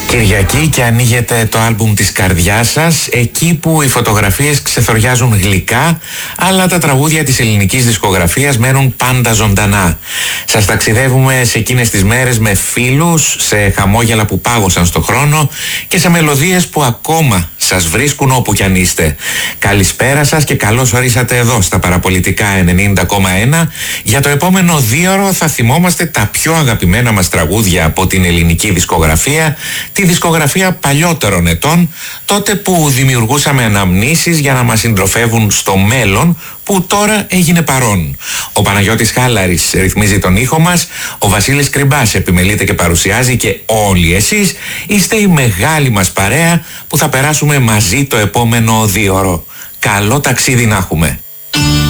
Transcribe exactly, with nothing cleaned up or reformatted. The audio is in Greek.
Κυριακή και ανοίγεται το άλμπουμ της καρδιάς σας, εκεί που οι φωτογραφίες ξεθοριάζουν γλυκά, αλλά τα τραγούδια της ελληνικής δισκογραφίας μένουν πάντα ζωντανά. Σας ταξιδεύουμε σε εκείνες τις μέρες με φίλους, σε χαμόγελα που πάγωσαν στο χρόνο και σε μελωδίες που ακόμα σας βρίσκουν όπου κι αν είστε. Καλησπέρα σας και καλώς ορίσατε εδώ στα Παραπολιτικά ενενήντα κόμμα ένα. Για το επόμενο δίωρο θα θυμόμαστε τα πιο αγαπημένα μας τραγούδια από την ελληνική δισκογραφία, τη δισκογραφία παλιότερων ετών, τότε που δημιουργούσαμε αναμνήσεις για να μας συντροφεύουν στο μέλλον που τώρα έγινε παρόν. Ο Παναγιώτης Χάλαρης ρυθμίζει τον ήχο μας, ο Βασίλης Κρυμπάς επιμελείται και παρουσιάζει και όλοι εσείς είστε η μεγάλη μας παρέα που θα περάσουμε μαζί το επόμενο δίωρο. Καλό ταξίδι να έχουμε.